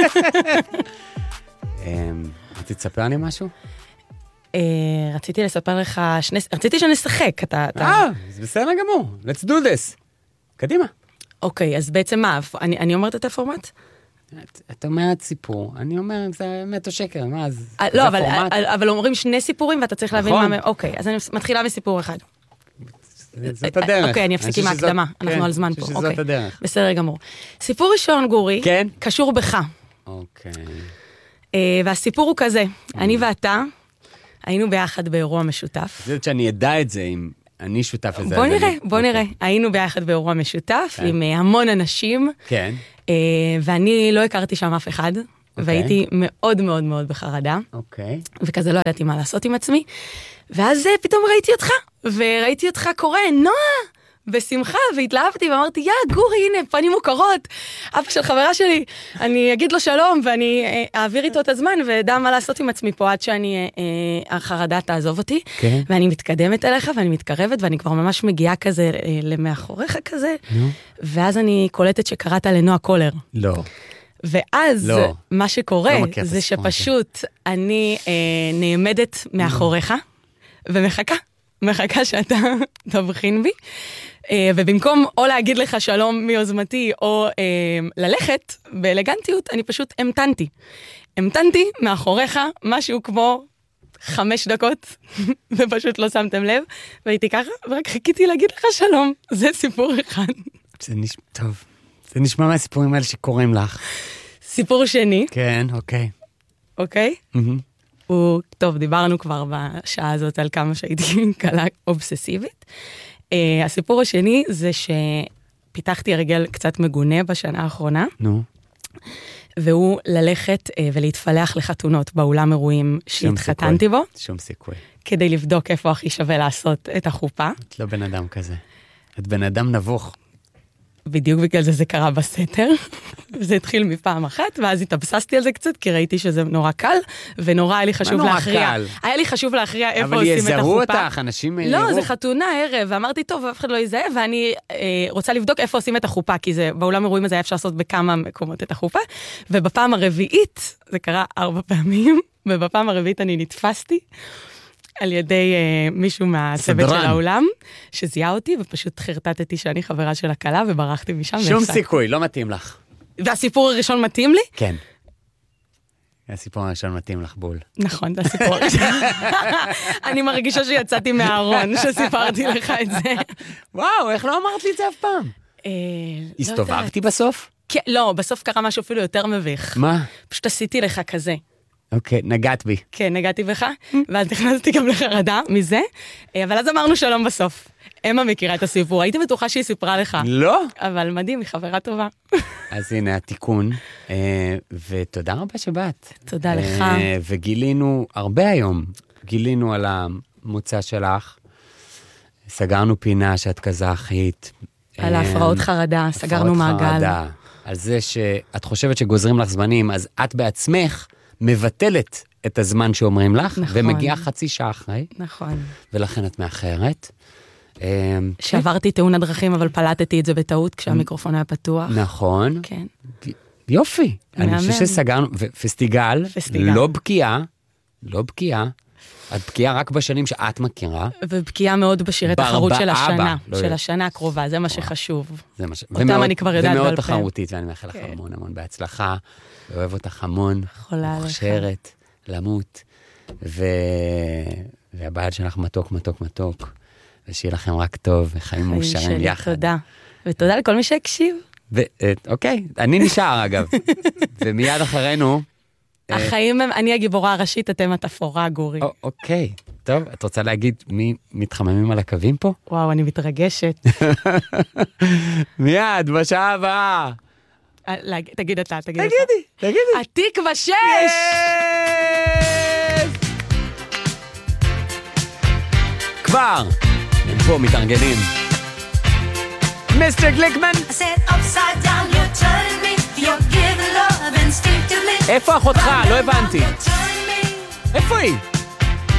רציתי לספר לי משהו? רציתי לספר לך, רציתי שנשחק. זה בסדר גמור. Let's do this. קדימה. אוקיי, אז בעצם מה? אני אומרת את הפורמט? את אומרת סיפור, אני אומר, זה אמת או שקר, מה אז? לא, אבל אומרים שני סיפורים, ואתה צריך להבין מה... אוקיי, אז אני מתחילה מסיפור אחד. זאת הדרך. אוקיי, אני אפסיק עם ההקדמה, אנחנו על זמן פה. זאת הדרך. בסדר גמור. סיפור ראשון, גורי, קשור בך. אוקיי. והסיפור הוא כזה, אני ואתה היינו ביחד באירוע משותף. זאת שאני אדע את זה, אם אני שותף לזה. בוא נראה. היינו ביחד באירוע משותף, עם המון אנשים. כן. ואני לא הכרתי שם אף אחד, והייתי מאוד מאוד מאוד בחרדה. אוקיי. וכזה לא ידעתי מה לעשות עם עצמי. ואז פתאום ראיתי אותך קורא, נועה, בשמחה, והתלהבתי, ואמרתי, גורי, הנה, פנים מוכרות, אבא של חברה שלי, אני אגיד לו שלום, ואני אעביר איתו את הזמן, ודע מה לעשות עם עצמי פה, עד שאני, החרדה תעזוב אותי, ואני מתקדמת אליך, ואני מתקרבת, ואני כבר ממש מגיעה כזה, למאחוריך כזה, ואז אני קולטת שקראת לנועה קולר. לא. ואז מה שקורה, זה שפשוט אני נעמדת מאחוריך, ומחכה שאתה תבחין בי, ובמקום או להגיד לך שלום מיוזמתי, או ללכת באלגנטיות, אני פשוט המתנתי מאחוריך משהו כמו 5 דקות, ופשוט לא שמתם לב, והייתי ככה, ורק חיכיתי להגיד לך שלום. זה סיפור אחד. טוב, זה נשמע מהסיפורים האלה שקוראים לך. סיפור שני. כן, אוקיי. אוקיי? טוב, דיברנו כבר בשעה הזאת על כמה שהייתי קלה אובססיבית. הסיפור השני זה שפיתחתי הרגל קצת מגונה בשנה האחרונה. נו. והוא ללכת ולהתפלח לחתונות באולם אירועים שהתחתנתי בו. שום סיכוי. כדי לבדוק איפה הכי שווה לעשות את החופה. את לא בן אדם כזה. את בן אדם נבוך. בדיוק בגלל זה קרה בסתר, וזה התחיל מפעם אחת, ואז התאבססתי על זה קצת, כי ראיתי שזה נורא קל, ונורא היה לי חשוב להכריע. היה לי חשוב להכריע איפה עושים את החופה. אבל יזהו אותך, אנשים... לא, זה חתונה ערב, ואמרתי, טוב, אף אחד לא יזהה, ואני רוצה לבדוק איפה עושים את החופה, כי זה, באולם אירועים הזה היה אפשר לעשות בכמה מקומות את החופה, ובפעם הרביעית, זה קרה 4 פעמים, ובפעם הרביעית אני נתפסתי, על ידי מישהו מהצוות של האולם, שזיהה אותי, ופשוט חרטטתי שאני חברה של הכלה, וברחתי משם. שום סיכוי, לא מתאים לך. והסיפור הראשון מתאים לי? כן. הסיפור הראשון מתאים לך בול. נכון, זה הסיפור הראשון. אני מרגישה שיצאתי מהארון, שסיפרתי לך את זה. וואו, איך לא אמרת לי את זה אף פעם? הסתובבתי בסוף? לא, בסוף קרה משהו אפילו יותר מביך. מה? פשוט עשיתי לך כזה. אוקיי, נגעת בי. כן, נגעתי בך, ואז נכנסתי גם לחרדה מזה, אבל אז אמרנו שלום בסוף. אמה מכירה את הסיפור, הייתי בטוחה שהיא סיפרה לך. לא? אבל מדהים, היא חברה טובה. אז הנה התיקון, ותודה רבה שבאת. תודה לך. וגילינו הרבה היום, גילינו על המוצא שלך, סגרנו פינה שאת קזחית. על ההפרעות חרדה, סגרנו מעגל. על זה שאת חושבת שגוזרים לך זמנים, אז את בעצמך, מבטלת את הזמן שאומרים לך, נכון. ומגיעה 0.5 שעה אחרי. נכון. ולכן את מאחרת. שעברתי תאונת דרכים, אבל פלטתי את זה בטעות, כשהמיקרופון היה פתוח. נכון. כן. יופי. אני חושב שסגרנו, ופסטיגל, לא בקיעה, את בקיעה רק בשנים שאת מכירה. ובקיעה מאוד בשירי תחרות של השנה, של השנה הקרובה, זה מה שחשוב. אותם אני כבר יודעת בעל פה. ומאוד תחרותית, ואני מאחל לך המון המון בהצלחה, ואוהב אותך המון, מוכשרת, למות, והבעל שלך מתוק, מתוק, מתוק, ושיהיה לכם רק טוב, וחיים מאושרים יחד. תודה, ותודה לכל מי שהקשיב. אוקיי, אני נשאר אגב, ומיד אחרינו, החיים הם, אני הגיבורה הראשית, אתם התפאורה, גורי. אוקיי, טוב, את רוצה להגיד מי מתחממים על הקווים פה? וואו, אני מתרגשת. מיד, בשעה הבאה. תגיד אתה. תגידי. התקווה 6! כבר, הם פה מתארגנים. מיסטר גליקמן. איפה אחותך? לא הבנתי. איפה היא?